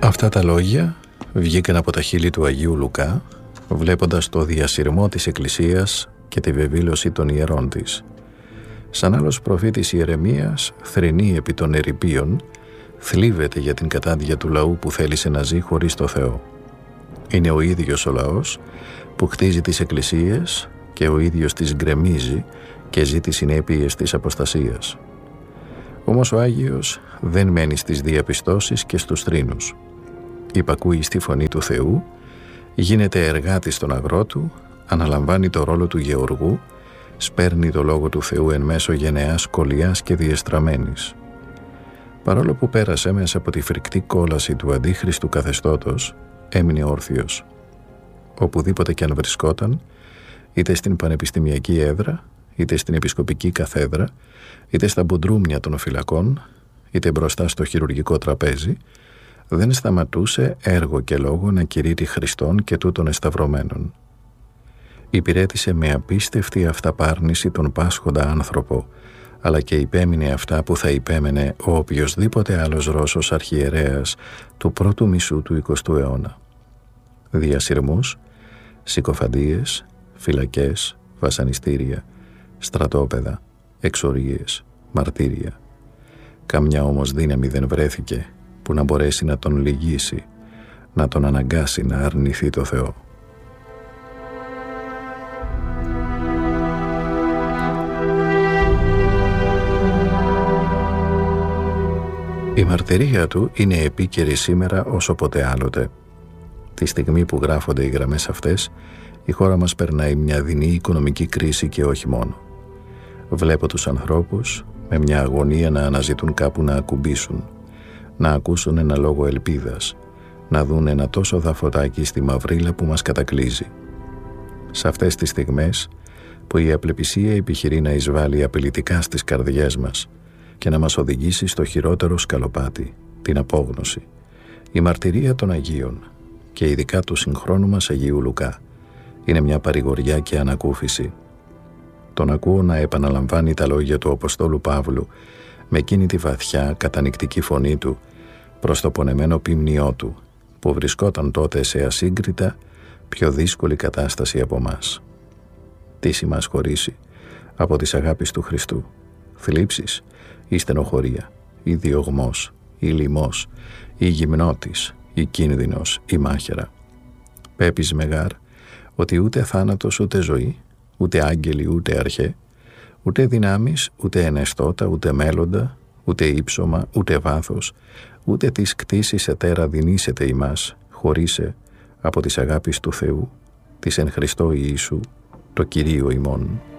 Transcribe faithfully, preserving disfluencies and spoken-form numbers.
Αυτά τα λόγια βγήκαν από τα χείλη του Αγίου Λουκά, βλέποντας το διασυρμό της Εκκλησίας και τη βεβήλωση των ιερών της. Σαν άλλος προφήτης Ιερεμίας, θρηνεί επί των ερειπίων, θλίβεται για την κατάδια του λαού που θέλησε να ζει χωρίς το Θεό. Είναι ο ίδιος ο λαός που χτίζει τις εκκλησίες και ο ίδιος τις γκρεμίζει και ζει τις συνέπειες της αποστασίας. Όμως ο Άγιος δεν μένει στις διαπιστώσεις και στους θρήνους. Υπακούει στη φωνή του Θεού, γίνεται εργάτης στον αγρό του, αναλαμβάνει το ρόλο του γεωργού, σπέρνει το λόγο του Θεού εν μέσω γενεάς σκολιάς και διεστραμμένης. Παρόλο που πέρασε μέσα από τη φρικτή κόλαση του αντίχριστου καθεστώτος, έμεινε όρθιος. Οπουδήποτε κι αν βρισκόταν, είτε στην πανεπιστημιακή έδρα, είτε στην επισκοπική καθέδρα, είτε στα μπουντρούμια των φυλακών, είτε μπροστά στο χειρουργικό τραπέζι, δεν σταματούσε έργο και λόγο να κηρύττει Χριστόν και τούτων εσταυρωμένων. Υπηρέτησε με απίστευτη αυταπάρνηση τον πάσχοντα άνθρωπο, αλλά και υπέμεινε αυτά που θα υπέμενε ο οποιοσδήποτε άλλος Ρώσος αρχιερέας του πρώτου μισού του εικοστού αιώνα. Διασυρμούς, συκοφαντίες, φυλακές, βασανιστήρια, στρατόπεδα, εξορίες, μαρτύρια. Καμιά όμως δύναμη δεν βρέθηκε που να μπορέσει να τον λυγίσει, να τον αναγκάσει να αρνηθεί το Θεό. Η μαρτυρία του είναι επίκαιρη σήμερα όσο ποτέ άλλοτε. Τη στιγμή που γράφονται οι γραμμές αυτές, η χώρα μας περνάει μια δεινή οικονομική κρίση και όχι μόνο. Βλέπω τους ανθρώπους με μια αγωνία να αναζητούν κάπου να ακουμπήσουν, να ακούσουν ένα λόγο ελπίδας, να δουν ένα τόσο δαφωτάκι στη μαυρίλα που μας κατακλείζει. Σε αυτές τις στιγμές που η απλεπισία επιχειρεί να εισβάλλει απειλητικά στις καρδιές μας και να μας οδηγήσει στο χειρότερο σκαλοπάτι, την απόγνωση, η μαρτυρία των Αγίων και ειδικά του συγχρόνου μας Αγίου Λουκά είναι μια παρηγοριά και ανακούφιση. Τον ακούω να επαναλαμβάνει τα λόγια του Αποστόλου Παύλου με εκείνη τη βαθιά κατανυκτική φωνή του προς το πονεμένο ποιμνιό του που βρισκόταν τότε σε ασύγκριτα πιο δύσκολη κατάσταση από μας. Τι μας χωρίσει από της αγάπης του Χριστού, θλίψεις ή στενοχωρία, ή διωγμός, ή λιμός, ή γυμνότης, ή κίνδυνος, ή μάχαιρα. Πέπεις μεγάρ ότι ούτε θάνατος ούτε ζωή, ούτε άγγελοι ούτε αρχέ, ούτε δυνάμεις, ούτε ενεστώτα, ούτε μέλλοντα, ούτε ύψωμα, ούτε βάθος, ούτε της κτήσης ετέρα δινήσεται ημάς, χωρίσε από της αγάπης του Θεού, της εν Χριστώ Ιησού, το Κυρίο ημών.